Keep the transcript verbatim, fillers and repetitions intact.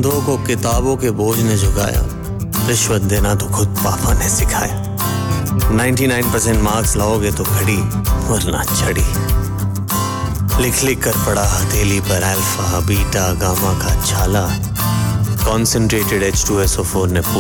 अंधों को किताबों के बोझ ने झुकाया, रिश्वत देना तो खुद पापा ने सिखाया। निन्यानवे परसेंट मार्क्स लाओगे तो घड़ी वरना छड़ी। लिख लिख कर पड़ा हथेली पर अल्फा बीटा गामा का छाला। Concentrated H two S O four ने